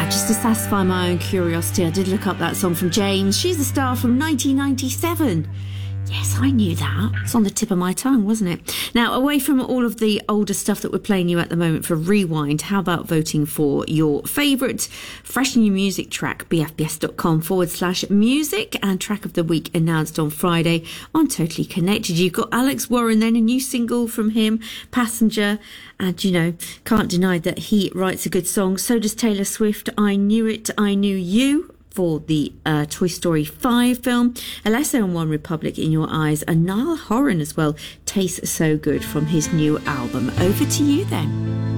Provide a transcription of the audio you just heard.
Just to satisfy my own curiosity, I did look up that song from James. She's a star from 1997. Yes, I knew that. It's on the tip of my tongue, wasn't it? Now, away from all of the older stuff that we're playing you at the moment for Rewind, how about voting for your favourite fresh new music track? bfbs.com/music, and track of the week announced on Friday on Totally Connected. You've got Alex Warren, then a new single from him, Passenger. And, you know, can't deny that he writes a good song. So does Taylor Swift. I Knew It, I Knew You, for the Toy Story 5 film. Alesso and One Republic, In Your Eyes, and Niall Horan as well, Tastes So Good from his new album. Over to you then.